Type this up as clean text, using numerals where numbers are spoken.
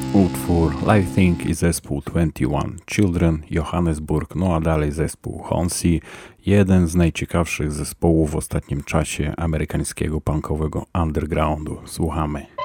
Utwór Live Thing i zespół 21 Children, Johannesburg, no a dalej zespół Honsi, jeden z najciekawszych zespołów w ostatnim czasie amerykańskiego punkowego undergroundu. Słuchamy.